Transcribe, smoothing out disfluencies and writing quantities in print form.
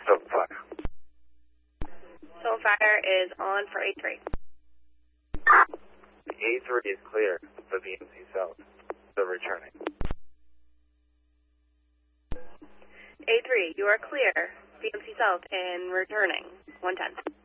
Fire. Silver Fire is on for A3. A3 is clear for VMC South. So returning. A3, you are clear. VMC South and returning. 110.